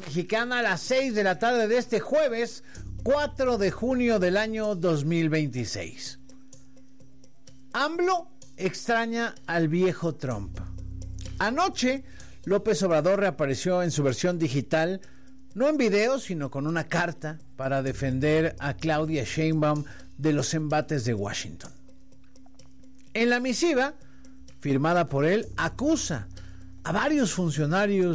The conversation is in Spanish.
Mexicana a las 6 de la tarde de este jueves 4 de junio del año 2026. AMLO extraña al viejo Trump. Anoche, López Obrador reapareció en su versión digital, no en video, sino con una carta para defender a Claudia Sheinbaum de los embates de Washington. En la misiva, firmada por él, acusa a varios funcionarios